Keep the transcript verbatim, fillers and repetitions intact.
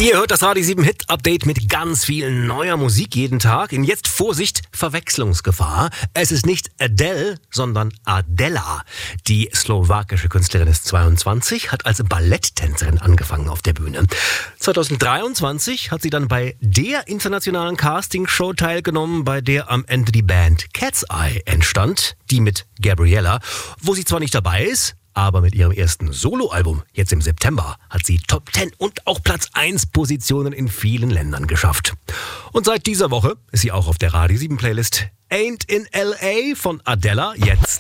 Ihr hört das Radio sieben Hit Update mit ganz viel neuer Musik jeden Tag. Und jetzt Vorsicht, Verwechslungsgefahr. Es ist nicht Adele, sondern Adela. Die slowakische Künstlerin ist zweiundzwanzig, hat als Balletttänzerin angefangen auf der Bühne. zweitausenddreiundzwanzig hat sie dann bei der internationalen Castingshow teilgenommen, bei der am Ende die Band Cat's Eye entstand, die mit Gabriella, wo sie zwar nicht dabei ist, aber mit ihrem ersten Soloalbum, jetzt im September, hat sie Top zehn und auch Platz eins Positionen in vielen Ländern geschafft. Und seit dieser Woche ist sie auch auf der Radio sieben Playlist. Ain't in L A von Adela, jetzt